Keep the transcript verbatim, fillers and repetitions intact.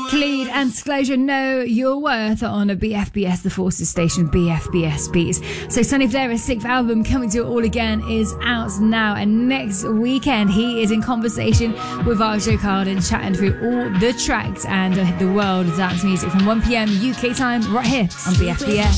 Khalid and Disclosure, Know Your Worth on a B F B S, the Forces station, B F B S Beats. So Sonny Fodera's sixth album, Coming to It All Again, is out now. And next weekend, he is in conversation with Vajra Carden, chatting through all the tracks and the world of dance music from one p.m. U K time, right here on B F B S.